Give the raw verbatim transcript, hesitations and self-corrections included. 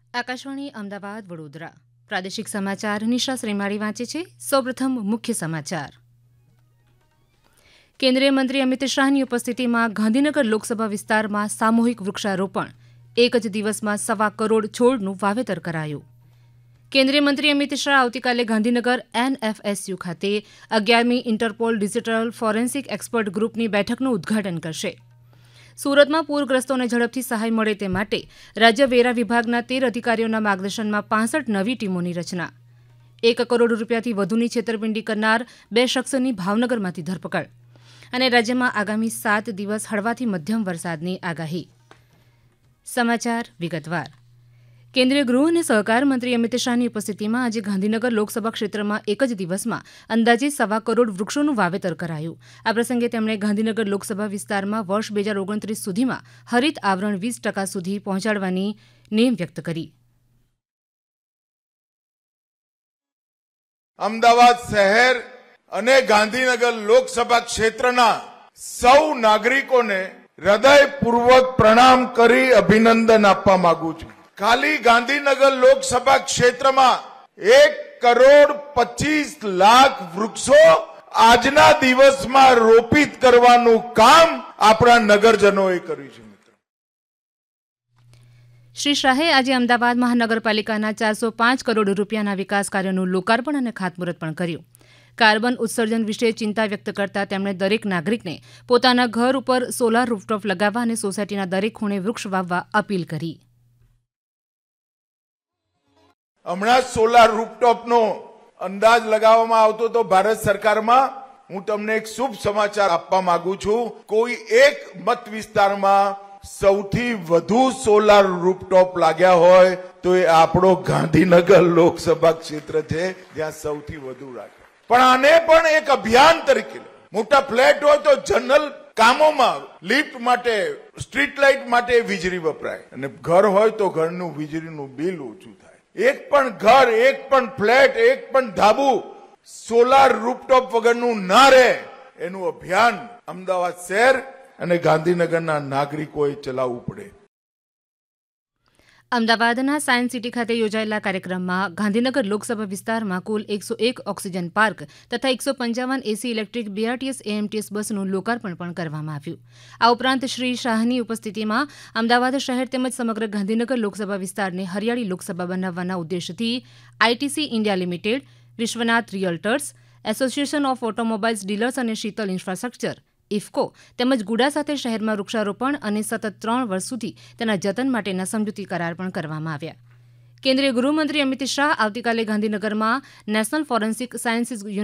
આકાશવાણી અમદાવાદ વડોદરા પ્રાદેશિક સમાચાર નિશા શ્રીમાળી વાંચે છે. સૌપ્રથમ મુખ્ય સમાચાર. કેન્દ્રીય મંત્રી અમિત શાહની ઉપસ્થિતિમાં ગાંધીનગર લોકસભા વિસ્તારમાં સામૂહિક વૃક્ષારોપણ, એક જ દિવસમાં સવા કરોડ છોડનું વાવેતર કરાયું. કેન્દ્રીય મંત્રી અમિત શાહ આવતીકાલે ગાંધીનગર એનએફએસયુ ખાતે અગિયારમી ઇન્ટરપોલ ડિજિટલ ફોરેન્સિક એક્સપર્ટ ગ્રુપની બેઠકનું ઉદઘાટન કરશે. સુરતમાં પૂરગ્રસ્તોને ઝડપથી સહાય મળે તે માટે રાજ્ય વેરા વિભાગના તેર અધિકારીઓના માર્ગદર્શનમાં પાંસઠ નવી ટીમોની રચના. એક કરોડ રૂપિયાથી વધુની છેતરપિંડી કરનાર બે શખ્સની ભાવનગરમાંથી ધરપકડ. અને રાજ્યમાં આગામી સાત દિવસ હળવાથી મધ્યમ વરસાદની આગાહી. સમાચાર વિગતવાર. કેન્દ્રીય ગૃહ અને સહકાર મંત્રી અમિત શાહની ઉપસ્થિતિમાં આજે ગાંધીનગર લોકસભા ક્ષેત્રમાં એક જ દિવસમાં અંદાજે સવા કરોડ વૃક્ષોનું વાવેતર કરાયું. આ પ્રસંગે તેમણે ગાંધીનગર લોકસભા વિસ્તારમાં વર્ષ બે હજાર ઓગણત્રીસ સુધીમાં હરિત આવરણ વીસ ટકા સુધી પહોંચાડવાની નેમ વ્યક્ત કરી. અમદાવાદ શહેર અને ગાંધીનગર લોકસભા ક્ષેત્રના સૌ નાગરિકોને હૃદયપૂર્વક પ્રણામ કરી અભિનંદન આપવા માંગુ છું. ખાલી ગાંધીનગર લોકસભા ક્ષેત્રમાં એક કરોડ પચીસ લાખ વૃક્ષો આજના દિવસમાં રોપિત કરવાનું કામ આપણા નગરજનોએ કર્યું છે. શ્રી શાહે આજે અમદાવાદ મહાનગરપાલિકાના ચારસો પાંચ કરોડ રૂપિયાના વિકાસ કાર્યોનું લોકાર્પણ અને ખાતમુહૂર્ત પણ કર્યું. કાર્બન ઉત્સર્જન વિશે ચિંતા વ્યક્ત કરતા તેમણે દરેક નાગરિકને પોતાના ઘર ઉપર સોલાર રૂફટોપ લગાવવા અને સોસાયટીના દરેક ખૂણે વૃક્ષ વાવવા અપીલ કરી. હમણાં સોલાર રૂફટોપનો અંદાજ લગાવવામાં આવતો તો ભારત સરકારમાં હું તમને એક શુભ સમાચાર આપવા માંગુ છું. કોઈ એક મત વિસ્તારમાં સૌથી વધુ સોલાર રૂફટોપ લાગ્યા હોય તો એ આપણો ગાંધીનગર લોકસભા ક્ષેત્ર છે, જ્યાં સૌથી વધુ રાખ્યા. પણ આને પણ એક અભિયાન તરીકે મોટા ફ્લેટ હોય તો જનરલ કામોમાં લિફ્ટ માટે, સ્ટ્રીટ લાઇટ માટે વીજળી વપરાય, અને ઘર હોય તો ઘરનું વીજળીનું બિલ ઓછું થાય. એક પણ ઘર, એક પણ ફ્લેટ, એક પણ ધાબુ સોલાર રૂફટોપ વગરનું ના રહે, એનું અભિયાન અમદાવાદ શહેર અને ગાંધીનગરના નાગરિકોએ ચલાવવું પડે. અમદાવાદના સાયન્સ સિટી ખાતે યોજાયેલા કાર્યક્રમમાં ગાંધીનગર લોકસભા વિસ્તારમાં કુલ એકસો એક ઓક્સિજન પાર્ક તથા એકસો પંચાવન એસી ઇલેક્ટ્રિક બીઆરટીએસ એએમટીએસ બસનું લોકાર્પણ પણ કરવામાં આવ્યું. આ ઉપરાંત શ્રી શાહની ઉપસ્થિતિમાં અમદાવાદ શહેર તેમજ સમગ્ર ગાંધીનગર લોકસભા વિસ્તારને હરિયાળી લોકસભા બનાવવાના ઉદ્દેશથી ITC India limited, Vishwanath રિયલ્ટર્સ, association of automobiles dealers અને શીતલ ઇન્ફ્રાસ્ટ્રક્ચર ઇફકો તેમજ ગુડા સાથે શહેરમાં વૃક્ષારોપણ અને સતત ત્રણ વર્ષ સુધી તેના જતન માટેના સમજૂતી કરાર પણ કરવામાં આવ્યા. કેન્દ્રીય ગૃહમંત્રી અમિત શાહ આવતીકાલે ગાંધીનગરમાં નેશનલ ફોરેન્સિક સાયન્સીસ